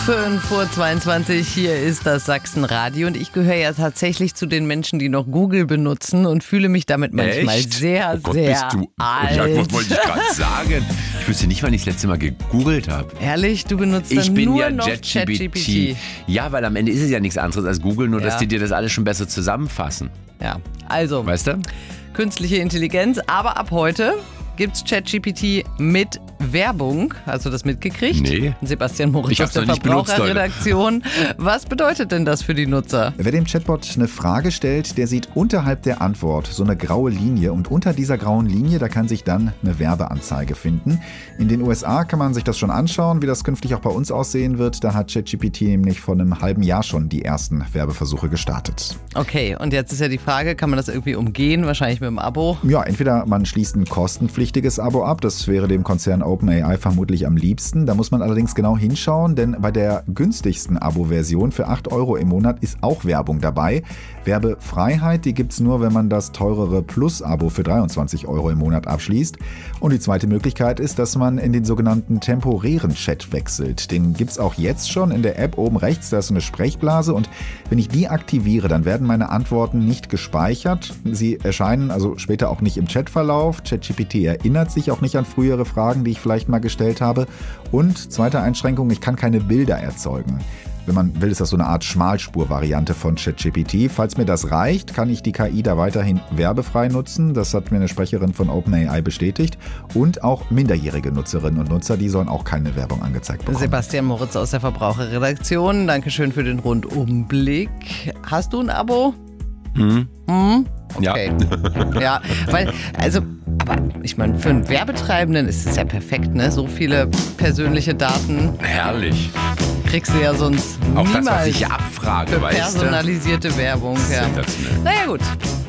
5:22 hier ist das Sachsenradio und ich gehöre ja tatsächlich zu den Menschen, die noch Google benutzen und fühle mich damit manchmal sehr, oh Gott, sehr bist du alt. Ja, was wollte ich gerade sagen? Ich wüsste nicht, wann ich das letzte Mal gegoogelt habe. Ehrlich, du benutzt Ich dann bin nur ja noch ChatGPT. Ja, weil am Ende ist es ja nichts anderes als Google, nur dass Ja. die dir das alles schon besser zusammenfassen. Ja, also Weißt du? künstliche Intelligenz, aber ab heute gibt's ChatGPT mit Werbung. Hast du das mitgekriegt? Nee. Sebastian Moritz Ich aus hab's der noch nicht benutzt, Leute. Verbraucherredaktion. Was bedeutet denn das für die Nutzer? Wer dem Chatbot eine Frage stellt, der sieht unterhalb der Antwort so eine graue Linie und unter dieser grauen Linie, da kann sich dann eine Werbeanzeige finden. In den USA kann man sich das schon anschauen, wie das künftig auch bei uns aussehen wird. Da hat ChatGPT nämlich vor einem halben Jahr schon die ersten Werbeversuche gestartet. Okay, und jetzt ist ja die Frage, kann man das irgendwie umgehen? Wahrscheinlich mit dem Abo. Ja, entweder man schließt ein kostenpflichtiges Abo ab, das wäre dem Konzern OpenAI vermutlich am liebsten. Da muss man allerdings genau hinschauen, denn bei der günstigsten Abo-Version für 8 € im Monat ist auch Werbung dabei. Werbefreiheit, die gibt's nur, wenn man das teurere Plus-Abo für 23 € im Monat abschließt. Und die zweite Möglichkeit ist, dass man in den sogenannten temporären Chat wechselt. Den gibt's auch jetzt schon in der App oben rechts, da ist so eine Sprechblase und wenn ich die aktiviere, dann werden meine Antworten nicht gespeichert. Sie erscheinen also später auch nicht im Chatverlauf. ChatGPT erinnert sich auch nicht an frühere Fragen, die ich vielleicht mal gestellt habe. Und zweite Einschränkung, ich kann keine Bilder erzeugen. Wenn man will, ist das so eine Art Schmalspur-Variante von ChatGPT. Falls mir das reicht, kann ich die KI da weiterhin werbefrei nutzen. Das hat mir eine Sprecherin von OpenAI bestätigt. Und auch minderjährige Nutzerinnen und Nutzer, die sollen auch keine Werbung angezeigt bekommen. Sebastian Moritz aus der Verbraucherredaktion. Dankeschön für den Rundumblick. Hast du ein Abo? Okay. Ja, weil, aber ich meine, für einen Werbetreibenden ist es ja perfekt, ne? So viele persönliche Daten Herrlich. kriegst du ja sonst Auch das, niemals was ich hier abfrage, für weißt du? personalisierte Werbung. Ja. Sensationell. Naja, gut.